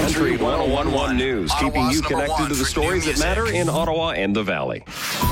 Country 101.1 News, keeping you connected to the stories that matter in Ottawa and the Valley.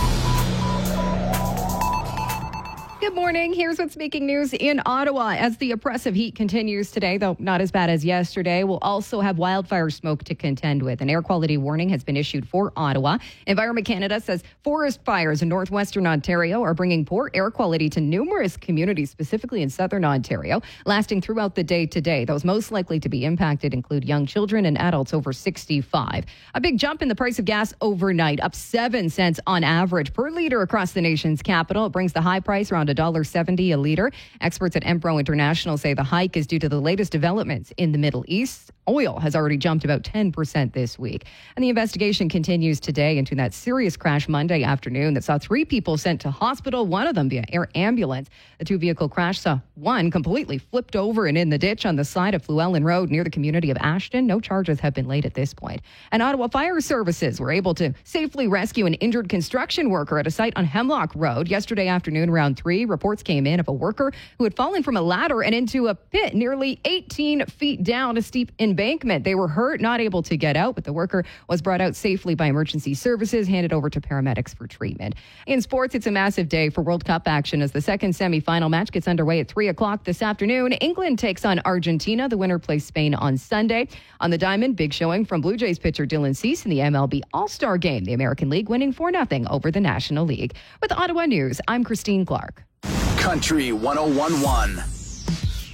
Good morning. Here's what's making news in Ottawa. As the oppressive heat continues today, though not as bad as yesterday, we'll also have wildfire smoke to contend with. An air quality warning has been issued for Ottawa. Environment Canada says forest fires in northwestern Ontario are bringing poor air quality to numerous communities, specifically in southern Ontario, lasting throughout the day today. Those most likely to be impacted include young children and adults over 65. A big jump in the price of gas overnight, up 7 cents on average per liter across the nation's capital. It brings the high price around $1.70 a liter. Experts at Empro International say the hike is due to the latest developments in the Middle East. Oil has already jumped about 10% this week. And the investigation continues today into that serious crash Monday afternoon that saw 3 people sent to hospital, one of them via air ambulance. The 2-vehicle crash saw one completely flipped over and in the ditch on the side of Llewellyn Road near the community of Ashton. No charges have been laid at this point. And Ottawa Fire Services were able to safely rescue an injured construction worker at a site on Hemlock Road. Yesterday afternoon around 3, reports came in of a worker who had fallen from a ladder and into a pit nearly 18 feet down a steep embankment. They were hurt, not able to get out, but the worker was brought out safely by emergency services, handed over to paramedics for treatment. In sports, it's a massive day for World Cup action as the second semifinal match gets underway at 3 o'clock this afternoon. England takes on Argentina. The winner plays Spain on Sunday. On the diamond, big showing from Blue Jays pitcher Dylan Cease in the MLB All-Star Game. The American League winning 4-0 over the National League. With Ottawa News, I'm Christine Clark. Country 101.1.